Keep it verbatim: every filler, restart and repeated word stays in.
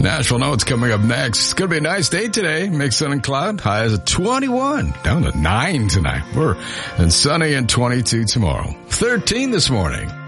Nashville Notes coming up next. It's going to be a nice day today. Mixed sun and cloud. High is at twenty-one. Down to nine tonight. We're and sunny and twenty-two tomorrow. thirteen this morning.